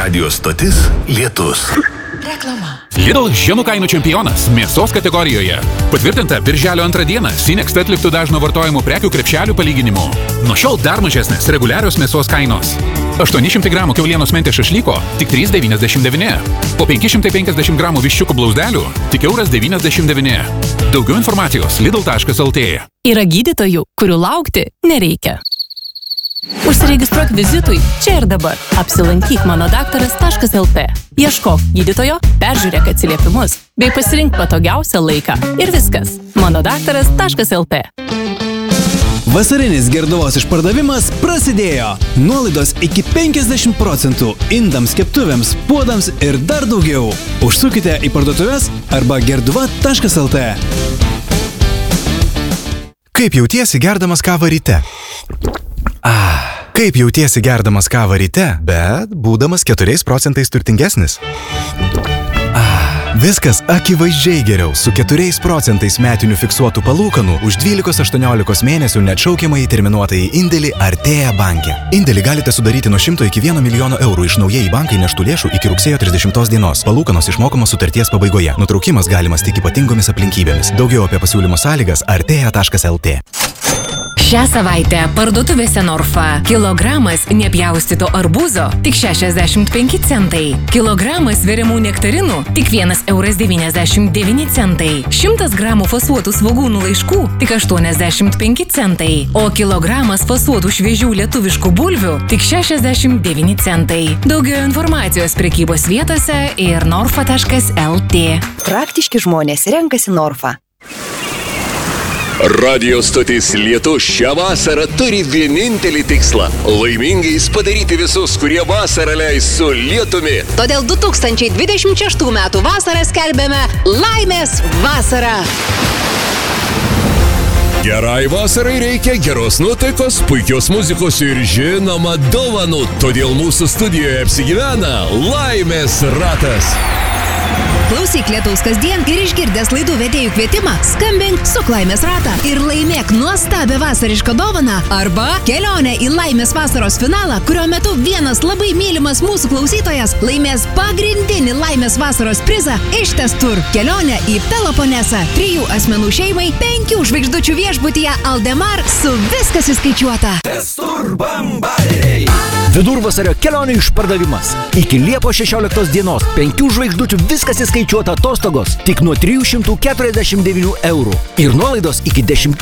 Radio stotis Lietus. Reklama. Lidl žemų kainų čempionas mėsos kategorijoje. Patvirtinta birželio 2 dieną Sinext atliktų dažno vartojimo prekių krepšelių palyginimu. Nuo šiol dar mažesnės reguliarios mėsos kainos. 800 gramų kiaulienos mentės šašlyko tik 3,99. Po 550 gramų viščiukų blauzdelių tik €1,99. Daugiau informacijos lidl.lt. Yra gydytojų, kurių laukti nereikia. Užsiregistruok vizitui čia ir dabar. Apsilankyk manodaktaras.lt. Ieškok gydytojo, peržiūrėk atsiliepimus, bei pasirink patogiausią laiką. Ir viskas. manodaktaras.lt. Vasarinis Gerduvos išpardavimas prasidėjo. Nuolaidos iki 50% indams, keptuvėms, puodams ir dar daugiau. Užsukite į parduotuves arba gerduva.lt. Kaip jautiesi gerdamas kavą ryte? Kaip jautiesi gerdamas kavą ryte, bet būdamas 4% turtingesnis? Viskas akivaizdžiai geriau su 4% metinių fiksuotų palūkanų už 12-18 mėnesių neatšaukiamai terminuotai indėlį Artea banke. Indėlį galite sudaryti nuo 100 iki 1 milijono eurų iš naujai bankai neštų lėšų iki rugsėjo 30 dienos. Palūkanos išmokamos sutarties pabaigoje. Nutraukimas galimas tik ypatingomis aplinkybėmis. Daugiau apie pasiūlymo sąlygas artea.lt. Šią savaitę parduotuvėse Norfa. Kilogramas nepjaustyto arbūzo tik 65 centai. Kilogramas veriamų nektarinų tik €1,99. 100 gramų fasuotų svogūnų laiškų tik 85 centai. O kilogramas fasuotų šviežių lietuviškų bulvių tik 69 centai. Daugiau informacijos prekybos vietose ir norfa.lt. Praktiški žmonės renkasi Norfa. Radio stotis Lietus šią vasarą turi vienintelį tikslą – laimingais padaryti visus, kurie vasarą leis su lietumi. Todėl 2026 metų vasarą skelbėme Laimės vasarą. Gerai vasarai reikia geros nuotaikos, puikios muzikos ir žinoma dovanų. Todėl mūsų studijoje apsigyvena Laimės ratas. Klausyk Lietaus kasdien ir išgirdęs laidų vedėjų kvietimą, skambink su Laimės ratą ir laimėk nuostabią vasarišką dovaną arba kelionę į Laimės vasaros finalą, kurio metu vienas labai mylimas mūsų klausytojas laimės pagrindinį Laimės vasaros prizą iš Testur. Kelionę į Peloponesą, 3 asmenų šeimai, 5 žvaigždučių viešbutyje Aldemar su viskas įskaičiuota. Testur bambariai. Vidurvasario kelionių išpardavimas. Iki Liepos 16 dienos 5 žvaigždučių viskas įskaičiuota atostogos tik nuo 349 eurų ir nuolaidos iki 10